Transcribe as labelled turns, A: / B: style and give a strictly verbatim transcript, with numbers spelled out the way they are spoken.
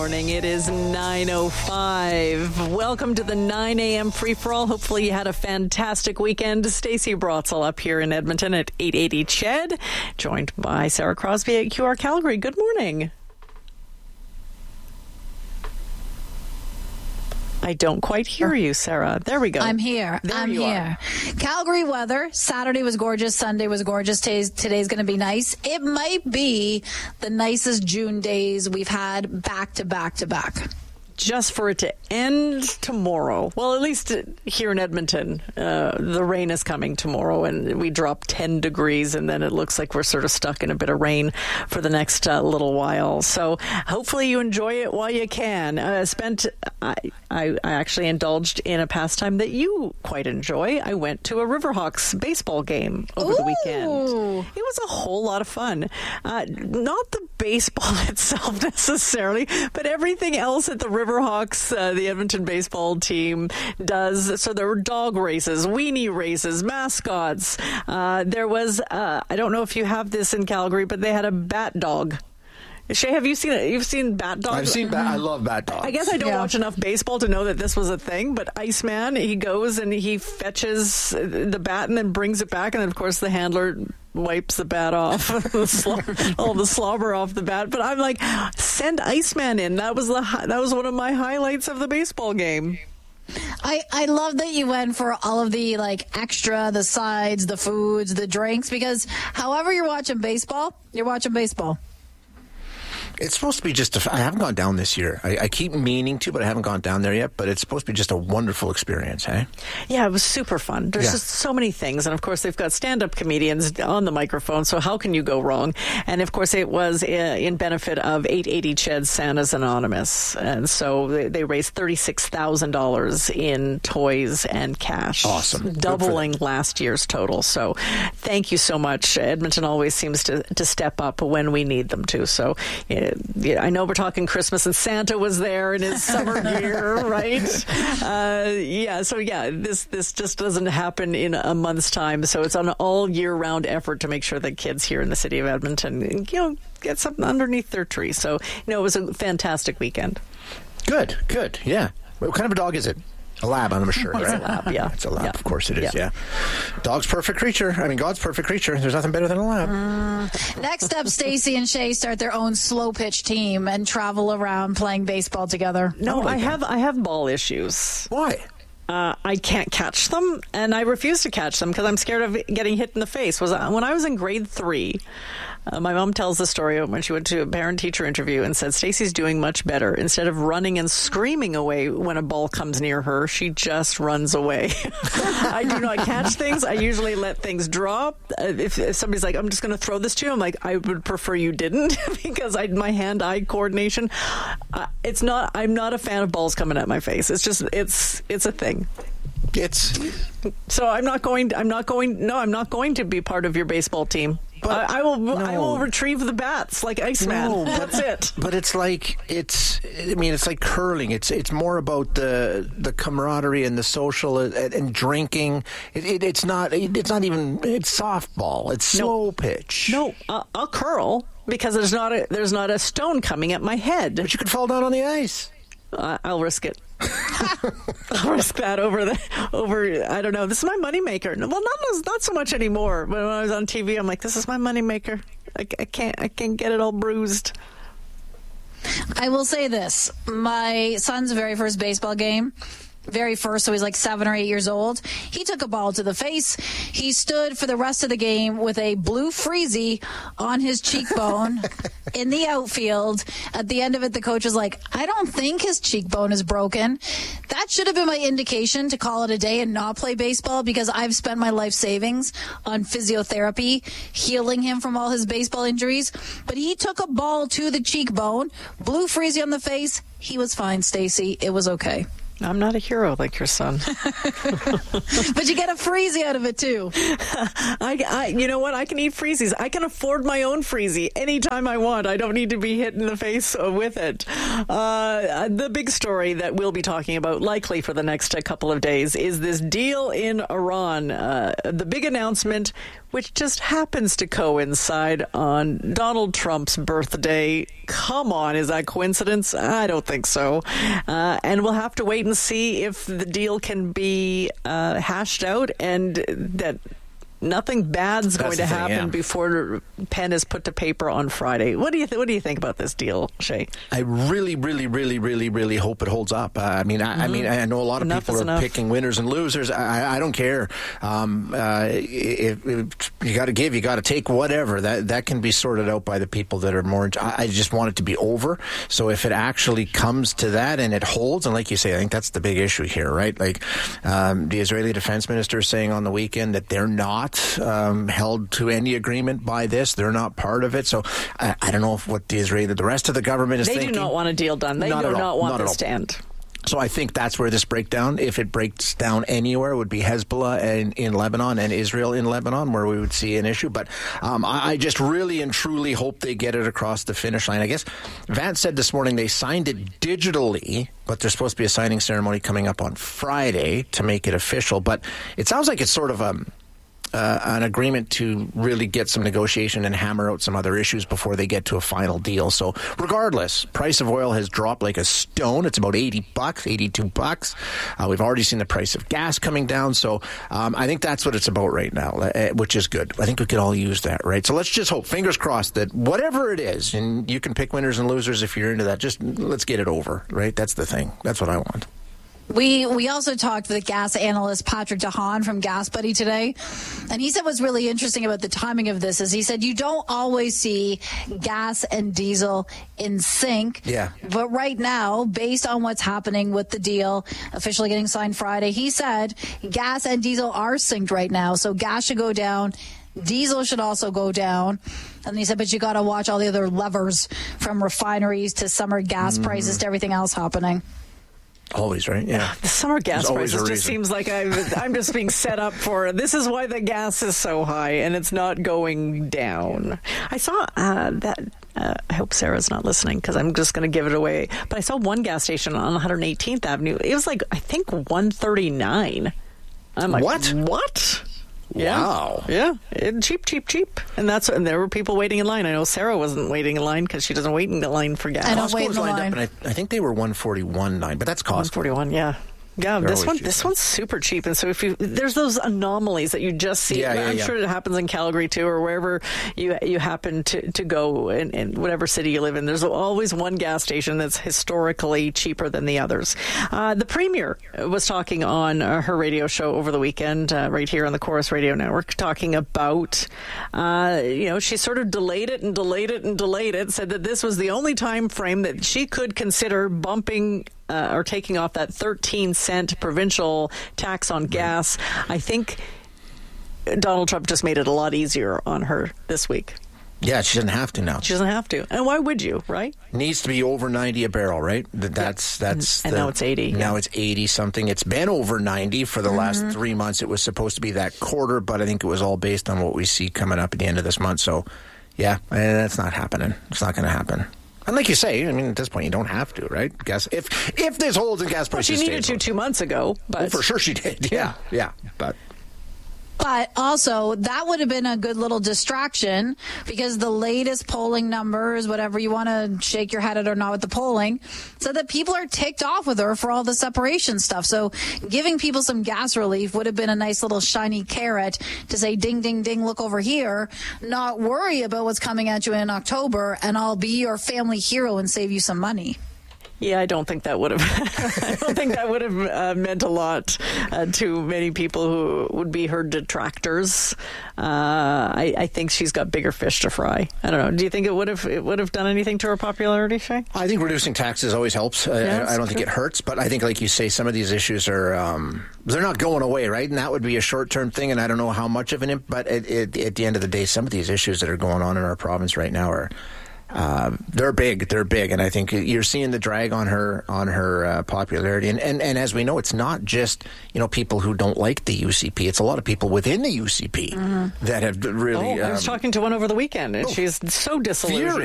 A: morning. It is nine oh five. Welcome to the nine a.m. free-for-all. Hopefully you had a fantastic weekend. Stacey Brotzel up here in Edmonton at eight eighty C H E D, joined by Sarah Crosby at Q R Calgary. Good morning. I don't quite hear you, Sarah. There we go.
B: I'm here.
A: There
B: I'm
A: you
B: here.
A: Are.
B: Calgary weather. Saturday was gorgeous. Sunday was gorgeous. Today's, today's going to be nice. It might be the nicest June days we've had back to back to back.
A: Just for it to end tomorrow. Well, at least here in Edmonton, uh, the rain is coming tomorrow, and we drop ten degrees, and then it looks like we're sort of stuck in a bit of rain for the next uh, little while. So hopefully you enjoy it while you can. Uh, spent, I, I, I actually indulged in a pastime that you quite enjoy. I went to a Riverhawks baseball game over
B: Ooh.
A: the weekend. It was a whole lot of fun. Uh, not the baseball itself necessarily, but everything else at the Riverhawks, uh, the Edmonton baseball team, does. So there were dog races, weenie races, mascots. Uh, there was, uh, I don't know if you have this in Calgary, but they had a bat dog. Shay, have you seen it? You've seen Bat Dog?
C: I've seen Bat. I love Bat Dog.
A: I guess I don't
B: Yeah.
A: watch enough baseball to know that this was a thing, but Iceman, he goes and he fetches the bat and then brings it back, and then, of course, the handler wipes the bat off, the slobber, all the slobber off the bat. But I'm like, send Iceman in. That was the that was one of my highlights of the baseball game.
B: I, I love that you went for all of the like extra, the sides, the foods, the drinks, because however you're watching baseball, you're watching baseball.
C: It's supposed to be just a, I haven't gone down this year. I, I keep meaning to, but I haven't gone down there yet. But it's supposed to be just a wonderful experience, hey?
A: Yeah, it was super fun. There's
C: Yeah.
A: just so many things. And, of course, they've got stand-up comedians on the microphone, so how can you go wrong? And, of course, it was in benefit of eight eighty C H E D Santa's Anonymous. And so they, they raised thirty-six thousand dollars in toys and cash.
C: Awesome.
A: Doubling last year's total. So thank you so much. Edmonton always seems to, to step up when we need them to. So yeah, I know we're talking Christmas and Santa was there in his summer gear, right? Uh, yeah, so yeah, this this just doesn't happen in a month's time. So it's an all year round effort to make sure that kids here in the city of Edmonton, you know, get something underneath their tree. So, you know, it was a fantastic weekend.
C: Good, good, yeah. What kind of a dog is it? A lab, I'm sure,
A: It's
C: right?
A: a lab, yeah.
C: It's a lab,
A: Yeah.
C: of course it is,
A: Yeah.
C: yeah. Dog's perfect creature. I mean, God's perfect creature. There's nothing better than a lab.
B: Mm. Next up, Stacey and Shay start their own slow pitch team and travel around playing baseball together.
A: No,
C: like
A: I
C: that.
A: have I have ball issues.
C: Why?
A: Uh, I can't catch them, and I refuse to catch them because I'm scared of getting hit in the face. Was when I was in grade three, uh, my mom tells the story when she went to a parent-teacher interview and said, Stacey's doing much better. Instead of running and screaming away when a ball comes near her, she just runs away. I do not catch things. I usually let things drop. Uh, if, if somebody's like, I'm just going to throw this to you, I'm like, I would prefer you didn't because I, my hand-eye coordination, uh, it's not, I'm not a fan of balls coming at my face. It's just, it's, it's a thing.
C: It's
A: So I'm not going. I'm not going. No, I'm not going to be part of your baseball team.
C: But
A: I, I will.
C: no.
A: I will retrieve the bats like Iceman.
C: No, but-
A: That's it.
C: But it's like it's. I mean, it's like curling. It's it's more about the the camaraderie and the social and, and drinking. It, it, it's not. It, it's not even. It's softball. It's slow pitch.
A: No, I'll, I'll curl because there's not a there's not a stone coming at my head.
C: But you could fall down on the ice.
A: I, I'll risk it. I'll risk that over the over. I don't know. This is my moneymaker. Well, not not so much anymore. But when I was on T V, I'm like, this is my moneymaker. I, I can't. I can't get it all bruised.
B: I will say this. My son's very first baseball game, very first, so he's like seven or eight years old. He took a ball to the face. He stood for the rest of the game with a blue freezy on his cheekbone in the outfield. At the end of it, the coach was like, I don't think his cheekbone is broken. That should have been my indication to call it a day and not play baseball because I've spent my life savings on physiotherapy, healing him from all his baseball injuries. But he took a ball to the cheekbone, blue freezy on the face. He was fine, Stacey. It was okay.
A: I'm not a hero like your son.
B: But you get a freezy out of it, too.
A: I, I, you know what? I can eat freezies. I can afford my own freezy anytime I want. I don't need to be hit in the face with it. Uh, the big story that we'll be talking about likely for the next uh, couple of days is this deal in Iran. Uh, the big announcement, which just happens to coincide on Donald Trump's birthday. Come on, is that coincidence? I don't think so. Uh, and we'll have to wait and see if the deal can be uh, hashed out and that nothing bad's going to happen thing, yeah. before pen is put to paper on Friday. What do you th- What do you think about this deal, Shay?
C: I really, really, really, really, really hope it holds up. Uh, I mean, I, mm-hmm. I mean, I know a lot of enough people are enough. picking winners and losers. I, I don't care. Um, uh, if, if you got to give, you got to take. Whatever that that can be sorted out by the people that are more. I, I just want it to be over. So if it actually comes to that and it holds, and like you say, I think that's the big issue here, right? Like um, the Israeli defense minister is saying on the weekend that they're not. Um, held to any agreement by this. They're not part of it. So I, I don't know if what the Israeli, the rest of the government is
A: they
C: thinking.
A: They do not want a deal done. They
C: not
A: do not want
C: not
A: this to end.
C: So I think that's where this breakdown, if it breaks down anywhere, it would be Hezbollah in, in Lebanon and Israel in Lebanon, where we would see an issue. But um, I, I just really and truly hope they get it across the finish line. I guess Vance said this morning they signed it digitally, but there's supposed to be a signing ceremony coming up on Friday to make it official. But it sounds like it's sort of a... Uh, an agreement to really get some negotiation and hammer out some other issues before they get to a final deal. So regardless, price of oil has dropped like a stone. It's about eighty bucks, eighty-two bucks. Uh, we've already seen the price of gas coming down. So um, I think that's what it's about right now, uh, which is good. I think we could all use that, right? So let's just hope, fingers crossed, that whatever it is, and you can pick winners and losers if you're into that, just let's get it over, right? That's the thing. That's what I want.
B: We we also talked with gas analyst Patrick DeHaan from Gas Buddy today, and he said what's really interesting about the timing of this is he said you don't always see gas and diesel in sync.
C: Yeah.
B: But right now, based on what's happening with the deal officially getting signed Friday, he said gas and diesel are synced right now. So gas should go down. Diesel should also go down. And he said, but you got to watch all the other levers from refineries to summer gas mm. prices to everything else happening.
C: Always, right? Yeah.
A: The summer gas prices just seems like I'm, I'm just being set up for this is why the gas is so high and it's not going down. I saw uh, that. Uh, I hope Sarah's not listening because I'm just going to give it away. But I saw one gas station on one hundred eighteenth Avenue. It was like, I think, one thirty-nine. I'm like,
C: what?
A: What?
C: Wow.
A: Yeah. yeah. Cheap, cheap, cheap. And that's and there were people waiting in line. I know Sarah wasn't waiting in line because she doesn't wait in the line for gas.
B: I don't wait in the line.
C: Up, and I, I think they were one forty-one nine, but that's Costco.
A: one forty-one, yeah. Yeah,
C: They're
A: this one,
C: cheap.
A: this one's super cheap, and so if you there's those anomalies that you just see.
C: Yeah, yeah,
A: I'm
C: yeah.
A: sure it happens in Calgary too, or wherever you you happen to, to go in, in whatever city you live in. There's always one gas station that's historically cheaper than the others. Uh, the Premier was talking on uh, her radio show over the weekend, uh, right here on the Chorus Radio Network, talking about uh, you know she sort of delayed it and delayed it and delayed it. Said that this was the only time frame that she could consider bumping. Uh, or taking off that thirteen cent provincial tax on gas. I think Donald Trump just made it a lot easier on her this week.
C: Yeah, she doesn't have to now.
A: She doesn't have to. And why would you, right?
C: Needs to be over ninety a barrel, right? That's that's.
A: And,
C: the,
A: and now it's eighty.
C: Now
A: yeah.
C: it's eighty something. It's been over ninety for the mm-hmm. last three months. It was supposed to be that quarter, but I think it was all based on what we see coming up at the end of this month. So, yeah, that's not happening. It's not going to happen. And like you say, I mean, at this point, you don't have to, right? Gas if if there's holes in gas prices,
A: well, she needed to two months ago, but
C: well, for sure she did. Yeah, yeah, but.
B: But also, that would have been a good little distraction because the latest polling numbers, whatever you want to shake your head at or not with the polling, so that people are ticked off with her for all the separation stuff. So giving people some gas relief would have been a nice little shiny carrot to say, ding, ding, ding, look over here, not worry about what's coming at you in October, and I'll be your family hero and save you some money.
A: Yeah, I don't think that would have. I don't think that would have uh, meant a lot uh, to many people who would be her detractors. Uh, I, I think she's got bigger fish to fry. I don't know. Do you think it would have it would have done anything to her popularity, Shay?
C: I think reducing taxes always helps. Uh,
A: yeah,
C: I, I don't
A: true.
C: think it hurts, but I think, like you say, some of these issues are um, they're not going away, right? And that would be a short term thing. And I don't know how much of an impact. But it, it, at the end of the day, some of these issues that are going on in our province right now are. uh, they're big. They're big, and I think you're seeing the drag on her on her uh, popularity. And, and and as we know, it's not just you know people who don't like the U C P. It's a lot of people within the U C P mm-hmm. that have really.
A: Oh, I was
C: um,
A: talking to one over the weekend, and
C: oh,
A: she's so disillusioned.
C: Fury.